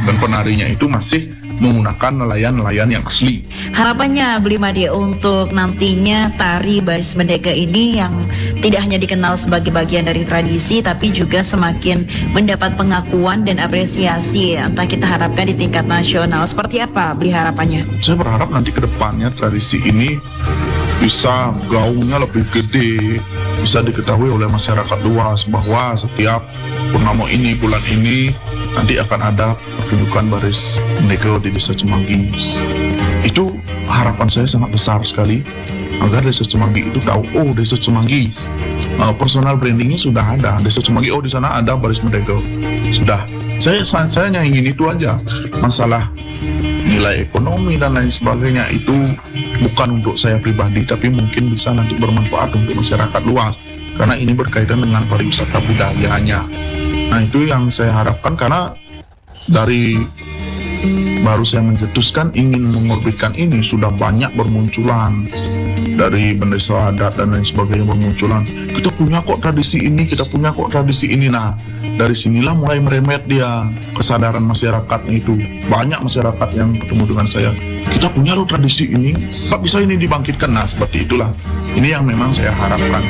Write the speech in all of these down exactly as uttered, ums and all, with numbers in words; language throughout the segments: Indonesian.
dan penarinya itu masih menggunakan nelayan-nelayan yang asli. Harapannya Bli Made untuk nantinya tari baris mendega ini yang tidak hanya dikenal sebagai bagian dari tradisi, tapi juga semakin mendapat pengakuan dan apresiasi. Entah kita harapkan di tingkat nasional. Seperti apa Bli harapannya? Saya berharap nanti ke depannya tradisi ini bisa gaungnya lebih gede, bisa diketahui oleh masyarakat luas bahwa setiap purnama ini, bulan ini nanti akan ada pertunjukan baris mendega di Desa Cemanggi. Itu harapan saya sangat besar sekali, agar Desa Cemanggi itu tahu, oh Desa Cemanggi uh, personal brandingnya sudah ada. Desa Cemanggi, oh di sana ada baris mendega. Sudah. Saya saya hanya ingin itu aja. Masalah nilai ekonomi dan lain sebagainya itu bukan untuk saya pribadi, tapi mungkin bisa nanti bermanfaat untuk masyarakat luas, karena ini berkaitan dengan pariwisata budayanya. Nah itu yang saya harapkan, karena dari baru saya mencetuskan ingin mengorbitkan ini sudah banyak bermunculan dari bendesa adat dan lain sebagainya bermunculan. Kita punya kok tradisi ini, kita punya kok tradisi ini. Nah dari sinilah mulai meremet dia kesadaran masyarakat itu. Banyak masyarakat yang bertemu dengan saya, kita punya loh tradisi ini, tak bisa ini dibangkitkan. Nah seperti itulah, ini yang memang saya harapkan.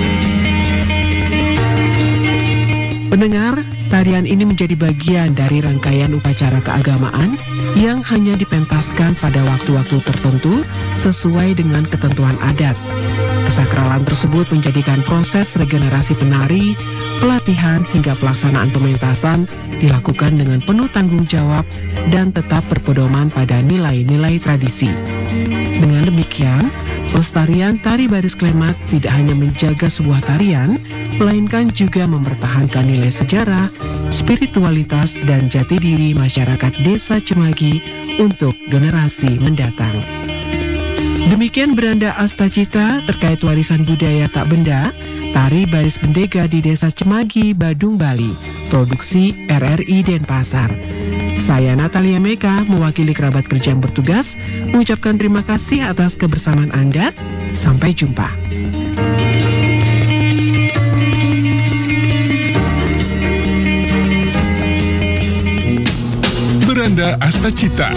Pendengar, tarian ini menjadi bagian dari rangkaian upacara keagamaan yang hanya dipentaskan pada waktu-waktu tertentu sesuai dengan ketentuan adat. Kesakralan tersebut menjadikan proses regenerasi penari, pelatihan hingga pelaksanaan pementasan dilakukan dengan penuh tanggung jawab dan tetap berpedoman pada nilai-nilai tradisi. Dengan demikian, pelestarian tari baris klemat tidak hanya menjaga sebuah tarian, melainkan juga mempertahankan nilai sejarah, spiritualitas, dan jati diri masyarakat Desa Cemanggi untuk generasi mendatang. Demikian beranda Astacita terkait warisan budaya tak benda, tari baris mendega di Desa Cemanggi, Badung, Bali, produksi R R I Denpasar. Saya Natalia Meka, mewakili kerabat kerja yang bertugas, mengucapkan terima kasih atas kebersamaan Anda. Sampai jumpa. Beranda Astacita.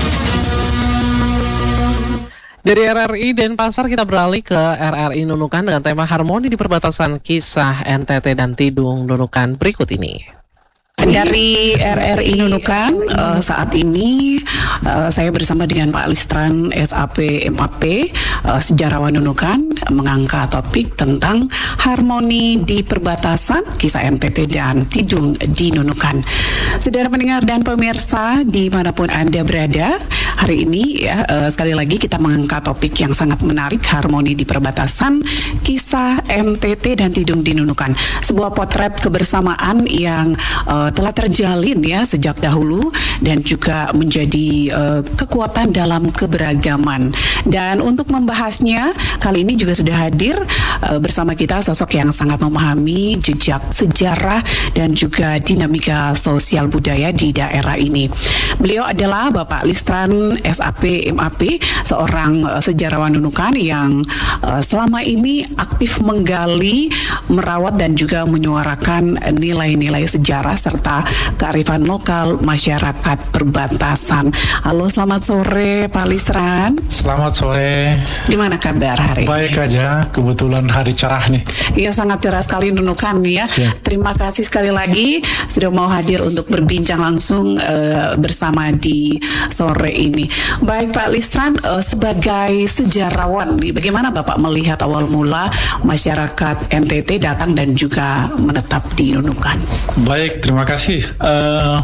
Dari R R I Denpasar kita beralih ke R R I Nunukan dengan tema harmoni di perbatasan kisah N T T dan Tidung Nunukan berikut ini. Dari R R I Nunukan, uh, saat ini uh, saya bersama dengan Pak Listran S A P M A P, uh, sejarawan Nunukan, mengangkat topik tentang harmoni di perbatasan kisah N T T dan Tidung di Nunukan. Saudara pendengar dan pemirsa dimanapun Anda berada, hari ini ya uh, sekali lagi kita mengangkat topik yang sangat menarik, harmoni di perbatasan kisah N T T dan Tidung di Nunukan. Sebuah potret kebersamaan yang uh, telah terjalin ya sejak dahulu dan juga menjadi uh, kekuatan dalam keberagaman. Dan untuk membahasnya kali ini juga sudah hadir uh, bersama kita sosok yang sangat memahami jejak sejarah dan juga dinamika sosial budaya di daerah ini. Beliau adalah Bapak Listran S A P M A P, seorang uh, sejarawan Nunukan yang uh, selama ini aktif menggali, merawat dan juga menyuarakan nilai-nilai sejarah serta kearifan lokal masyarakat perbatasan. Halo, selamat sore Pak Listran. Selamat sore. Gimana kabar hari Baik ini? Baik aja, kebetulan hari cerah nih. Iya, sangat cerah sekali Nunukan ya. Siap. Terima kasih sekali lagi sudah mau hadir untuk berbincang langsung uh, bersama di sore ini. Baik Pak Listran, uh, sebagai sejarawan, bagaimana Bapak melihat awal mula masyarakat N T T datang dan juga menetap di Nunukan? Baik, terima kasih. Uh,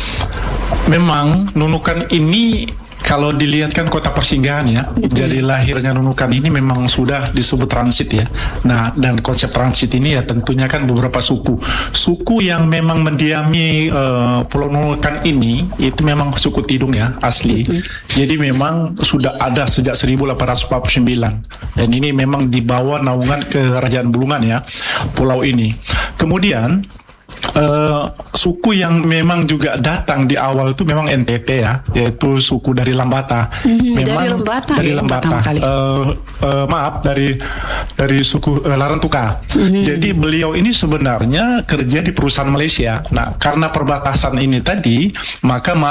memang Nunukan ini kalau dilihat kan kota persinggahan ya, jadi lahirnya Nunukan ini memang sudah disebut transit ya. Nah, dan konsep transit ini ya tentunya kan beberapa suku. Suku yang memang mendiami uh, Pulau Nunukan ini itu memang suku Tidung ya, asli. Jadi memang sudah ada sejak seribu delapan ratus empat puluh sembilan. Dan ini memang di bawah naungan Kerajaan Bulungan ya, pulau ini. Kemudian Uh, suku yang memang juga datang di awal itu memang N T T ya, yaitu suku dari Lambata. Mm-hmm, memang dari Lembata, dari ya, Lembata. Uh, uh, maaf dari dari suku uh, Larantuka. Mm-hmm. Jadi beliau ini sebenarnya kerja di perusahaan Malaysia. Nah, karena perbatasan ini tadi, maka